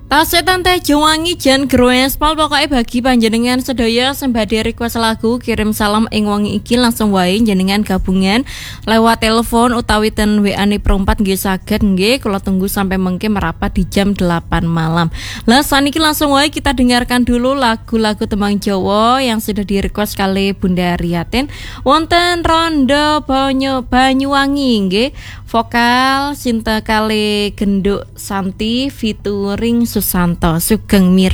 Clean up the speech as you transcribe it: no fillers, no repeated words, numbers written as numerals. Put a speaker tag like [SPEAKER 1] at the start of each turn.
[SPEAKER 1] Tasih tante Jowangi Jan Groespal pokoknya bagi panjenengan sedaya sembade request lagu kirim salam ing wangi iki langsung wae jenengan gabungan lewat telepon utawi ten WA ni perempat nggih saged nggih kula tunggu sampai mengke merapat di jam 8 malam. Lah saniki langsung wae kita dengarkan dulu lagu-lagu tembang Jawa yang sudah di request kali Bunda Riatin wonten Rondo Banyuwangi nggih vokal Sinta kali Genduk Santi featuring Susanto Sugeng Mir